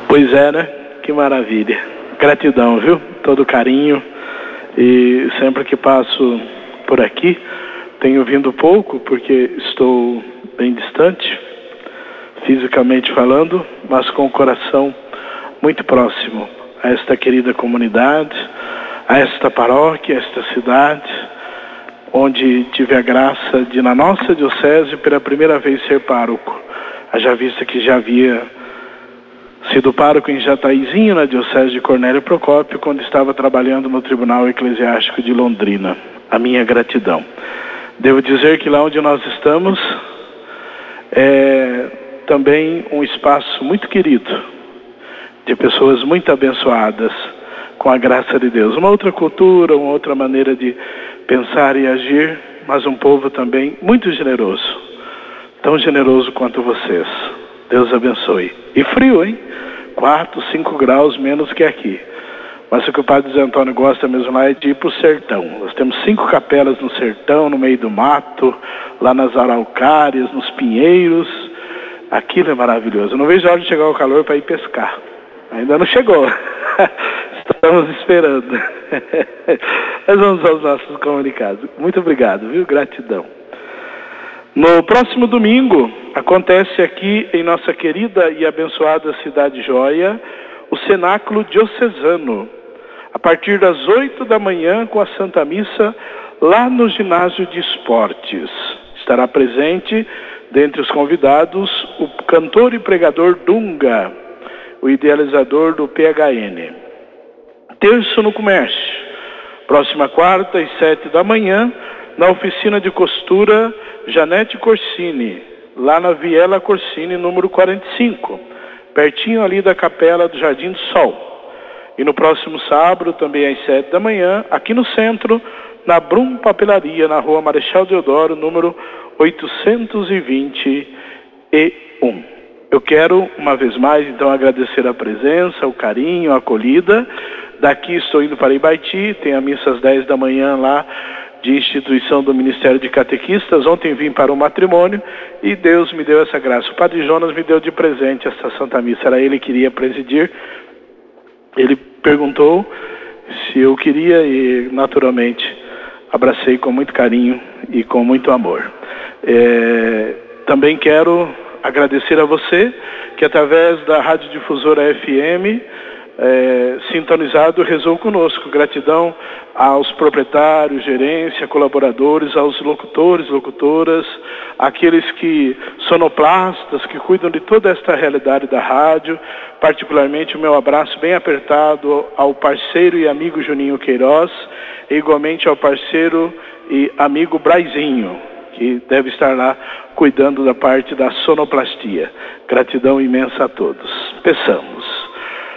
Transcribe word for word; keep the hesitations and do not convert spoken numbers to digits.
Pois é, né? Que maravilha. Gratidão, viu? Todo carinho. E sempre que passo por aqui, tenho vindo pouco, porque estou bem distante, fisicamente falando, mas com o coração muito próximo a esta querida comunidade, a esta paróquia, a esta cidade, onde tive a graça de, na nossa diocese, pela primeira vez ser pároco. Haja vista que já havia sido pároco em Jataizinho, na diocese de Cornélio Procópio, quando estava trabalhando no Tribunal Eclesiástico de Londrina. A minha gratidão. Devo dizer que lá onde nós estamos é também um espaço muito querido, de pessoas muito abençoadas com a graça de Deus. Uma outra cultura, uma outra maneira de pensar e agir, mas um povo também muito generoso. Tão generoso quanto vocês. Deus abençoe. E frio, hein? quatro, cinco graus menos que aqui. Mas o que o padre José Antônio gosta mesmo lá é de ir para o sertão. Nós temos cinco capelas no sertão, no meio do mato, lá nas araucárias, nos pinheiros. Aquilo é maravilhoso. Eu não vejo a hora de chegar o calor para ir pescar. Ainda não chegou. Estamos esperando. Mas vamos aos nossos comunicados. Muito obrigado, viu? Gratidão. No próximo domingo, acontece aqui em nossa querida e abençoada Cidade Jóia, o Cenáculo Diocesano, a partir das oito da manhã, com a Santa Missa, lá no Ginásio de Esportes. Estará presente, dentre os convidados, o cantor e pregador Dunga, o idealizador do P H N. Terço no Comércio, próxima quarta, às sete da manhã, na oficina de costura Janete Corsini, lá na Viela Corsini, número quarenta e cinco, pertinho ali da capela do Jardim do Sol. E no próximo sábado, também às sete da manhã, aqui no centro, na Brum Papelaria, na rua Marechal Deodoro, número oitocentos e vinte e um. Eu quero, uma vez mais, então, agradecer a presença, o carinho, a acolhida. Daqui estou indo para Ibaiti, tem a missa às dez da manhã lá, de instituição do Ministério de Catequistas. Ontem vim para o matrimônio e Deus me deu essa graça. O Padre Jonas me deu de presente essa Santa Missa. Era ele que queria presidir. Ele perguntou se eu queria e, naturalmente, abracei com muito carinho e com muito amor. É, também quero agradecer a você que, através da Rádio Difusora F M, É, sintonizado, rezou conosco. Gratidão aos proprietários, gerência, colaboradores, aos locutores, locutoras, aqueles que sonoplastas, que cuidam de toda esta realidade da rádio. Particularmente o meu abraço bem apertado ao parceiro e amigo Juninho Queiroz, e igualmente ao parceiro e amigo Braizinho, que deve estar lá cuidando da parte da sonoplastia. Gratidão imensa a todos. Peçamos.